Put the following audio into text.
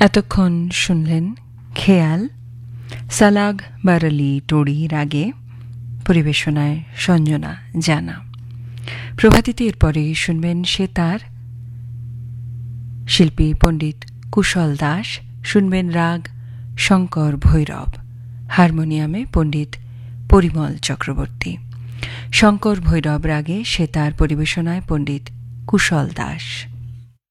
এতক্ষণ শুনলেন খেয়াল সালাগ বারালি টড়ি রাগে, পরিবেশনায় সঞ্জনা জানা। প্রভাতিতে এরপরে শুনবেন সে তার, শিল্পী পণ্ডিত কুশল দাস। শুনবেন রাগ শঙ্কর ভৈরব, হারমোনিয়ামে পণ্ডিত পরিমল চক্রবর্তী। শঙ্কর ভৈরব রাগে সে তার, পরিবেশনায় পণ্ডিত কুশল দাস।